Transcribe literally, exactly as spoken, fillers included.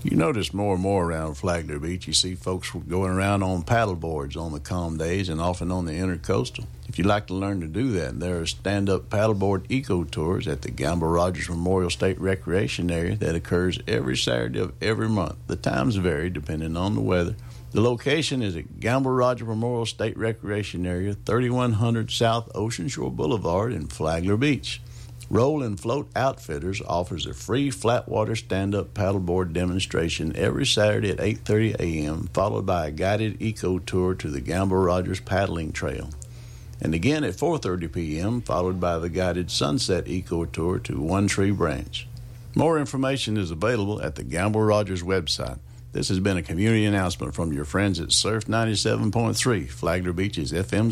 You notice more and more around Flagler Beach, you see folks going around on paddle boards on the calm days and often on the intercoastal. If you'd like to learn to do that, there are stand-up paddleboard eco tours at the Gamble Rogers Memorial State Recreation Area that occurs every Saturday of every month. The times vary depending on the weather. The location is at Gamble Rogers Memorial State Recreation Area, thirty-one hundred South Ocean Shore Boulevard in Flagler Beach. Roll and Float Outfitters offers a free flatwater stand-up paddleboard demonstration every Saturday at eight thirty a.m., followed by a guided eco tour to the Gamble Rogers Paddling Trail. And again at four thirty p.m., followed by the guided Sunset Eco Tour to One Tree Branch. More information is available at the Gamble Rogers website. This has been a community announcement from your friends at Surf ninety-seven point three, Flagler Beach's F M